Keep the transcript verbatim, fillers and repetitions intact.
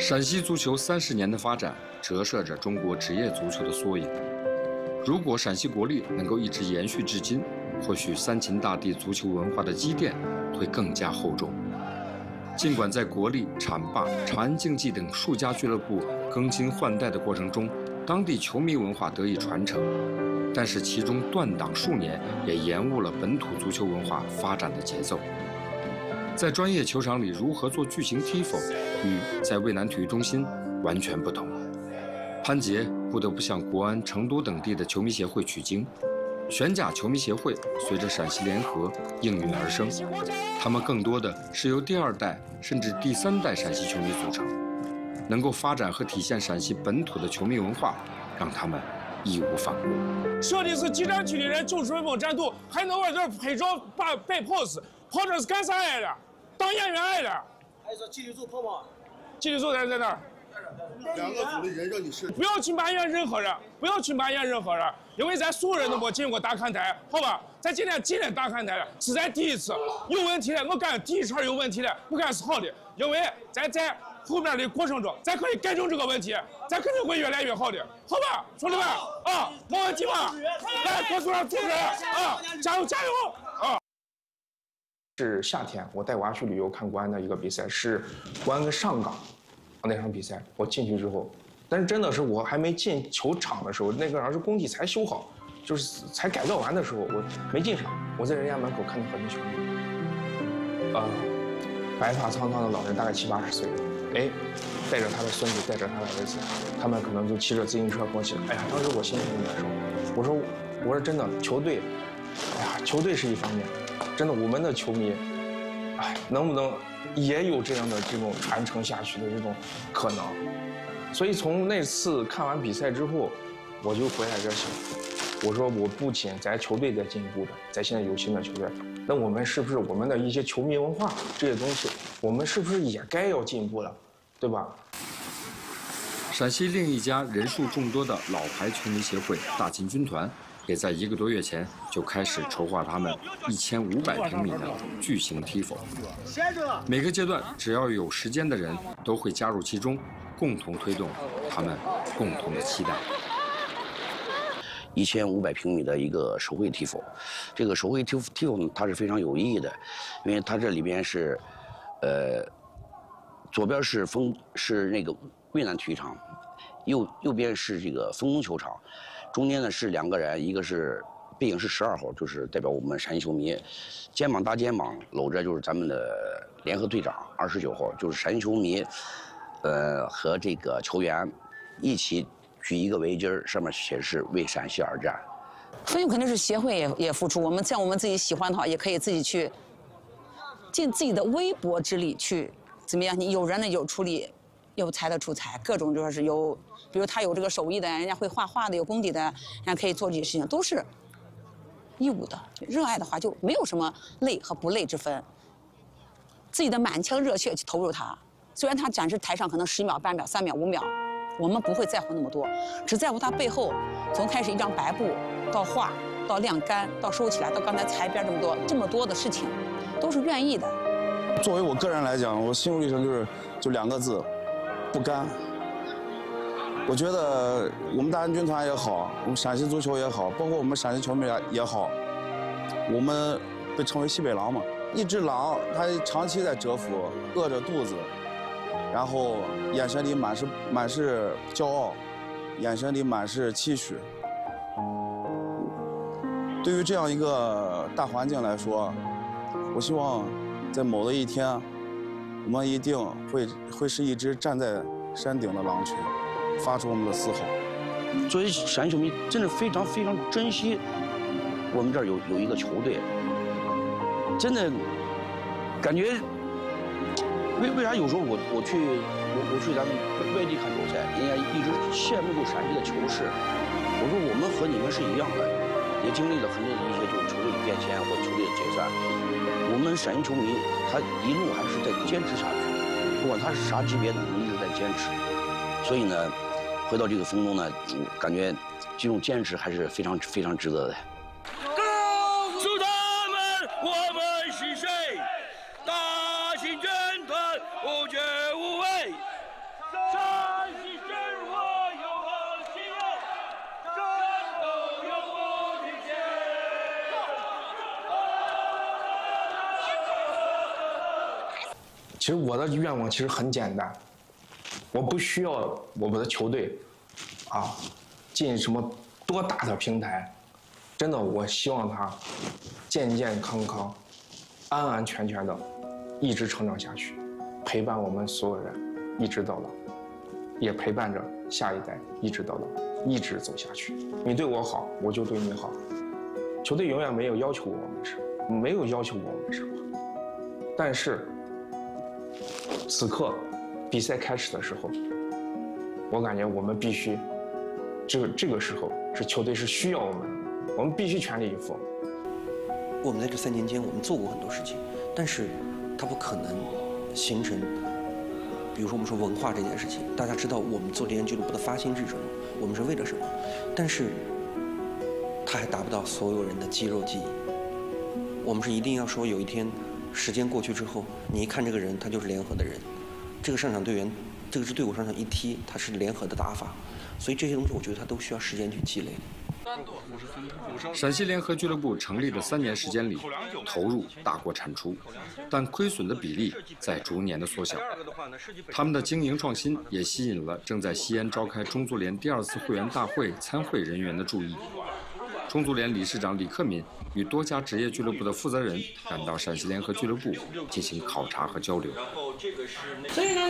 陕西足球三十年的发展，折射着中国职业足球的缩影。如果陕西国力能够一直延续至今，或许三秦大地足球文化的积淀会更加厚重。尽管在国力、浐灞、长安竞技等数家俱乐部更新换代的过程中，当地球迷文化得以传承，但是其中断档数年，也延误了本土足球文化发展的节奏。在专业球场里如何做巨型踢否，与在渭南体育中心完全不同。潘杰不得不向国安、成都等地的球迷协会取经。玄甲球迷协会随着陕西联合应运而生，他们更多的是由第二代甚至第三代陕西球迷组成，能够发展和体现陕西本土的球迷文化，让他们义无反顾。 说的是集战区的人就顺风战斗，还能往这儿拍照、摆摆 pose， 跑这是干啥来了？当演员来了。 还有说纪律组跑吗？ 纪律组在在那儿。 两个组的人让你是。 不要去埋怨任何人，不要去埋怨任何人，因为咱所有人都没进过大看台，好吧？咱今天进了大看台了，是咱第一次，有问题了，我感觉第一茬有问题了，我感觉是好的，因为咱在后面的过程中，咱可以改正这个问题，咱肯定会越来越好的，好吧，兄弟们啊，没问题吧？来，多组上组织啊，加油加油啊！ 是夏天，我带娃去旅游看国安的一个比赛，是国安跟上港那场比赛。我进去之后，但是真的是我还没进球场的时候，那个时候是工地才修好，就是才改造完的时候，我没进场。我在人家门口看到很多球迷，啊、呃，白发苍苍的老人，大概七八十岁，哎，带着他的孙子，带着他的儿子，他们可能就骑着自行车过去了。哎呀，当时我心里很难受。我说，我说真的，球队，哎呀，球队是一方面。真的，我们的球迷，哎，能不能也有这样的这种传承下去的这种可能？所以从那次看完比赛之后，我就回来这想，我说我不仅咱球队在进步着，咱现在有新的球员，那我们是不是我们的一些球迷文化这些东西，我们是不是也该要进步了，对吧？ 陕西另一家人数众多的老牌球迷协会大秦军团，也在一个多月前就开始筹划他们一千五百平米的巨型踢否。每个阶段只要有时间的人都会加入其中，共同推动他们共同的期待。 一千五百平米的一个手绘踢否，这个手绘踢踢否呢，它是非常有意义的，因为它这里边是，呃，左边是丰是那个渭南体育场，右右边是这个丰东球场。中间呢是两个人，一个是背影是十二号，就是代表我们陕西球迷，肩膀搭肩膀搂着就是咱们的联合队长二十九号，就是陕西球迷，呃和这个球员一起举一个围巾，上面写是为陕西而战。 所以肯定是协会也也付出，我们像我们自己喜欢的话，也可以自己去尽自己的微薄之力去怎么样？你有人呢有出力，有才的出才，各种就说是有。比如他有这个手艺的，人家会画画的，有功底的，人家可以做这些事情，都是义务的。热爱的话就没有什么累和不累之分，自己的满腔热血去投入它。虽然他展示台上可能十秒、半秒、三秒、五秒，我们不会在乎那么多，只在乎他背后从开始一张白布到画到晾干到收起来到刚才裁边这么多这么多的事情，都是愿意的。 作为我个人来讲，我心路历程就是就两个字：不甘。我觉得我们大秦军团也好，我们陕西足球也好，包括我们陕西球迷也好，我们被称为西北狼嘛。一只狼，它长期在蛰伏，饿着肚子，然后眼神里满是满是骄傲，眼神里满是期许。对于这样一个大环境来说，我希望在某的一天，我们一定会会是一只站在山顶的狼群。发出我们的嘶吼。 作为陕西球迷，真的非常非常珍惜我们这儿有有一个球队，真的感觉为为啥有时候我我去我我去咱们外地看球赛，人家一直羡慕住陕西的球市。我说我们和你们是一样的，也经历了很多的一些就是球队的变迁或球队的解散。我们陕西球迷他一路还是在坚持下去，不管他是啥级别的，我们一直在坚持。所以呢，回到这个丰东呢，感觉这种坚持还是非常非常值得的。 告诉他们我们是谁，大秦军团无惧无畏。 其实我的愿望其实很简单，我不需要我们的球队啊进什么多大的平台，真的，我希望他健健康康、安安全全的一直成长下去，陪伴我们所有人一直到老，也陪伴着下一代一直到老，一直走下去。你对我好，我就对你好。球队永远没有要求过我们什么，没有要求过我们什么，但是此刻比赛开始的时候，我感觉我们必须，这个这个时候是球队是需要我们的，我们必须全力以赴。 我们在这三年间，我们做过很多事情，但是它不可能形成，比如说我们说文化这件事情，大家知道我们做联俱乐部的发心是什么，我们是为了什么，但是它还达不到所有人的肌肉记忆。我们是一定要说，有一天时间过去之后，你一看这个人，他就是联合的人，这个上场队员，这个是队伍上场一踢，他是联合的打法，所以这些东西我觉得它都需要时间去积累。 陕西联合俱乐部成立的三年时间里，投入大过产出，但亏损的比例在逐年的缩小。他们的经营创新也吸引了正在西安召开中足联第二次会员大会参会人员的注意。中足联理事长李克敏与多家职业俱乐部的负责人赶到陕西联合俱乐部进行考察和交流。 所以呢，